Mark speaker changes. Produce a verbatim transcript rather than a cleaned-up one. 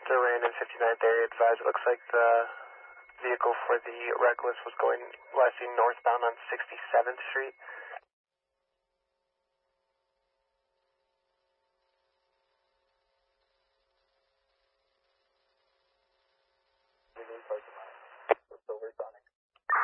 Speaker 1: Duran and fifty-ninth area advised. It looks like the vehicle for the reckless was going west northbound on sixty-seventh Street.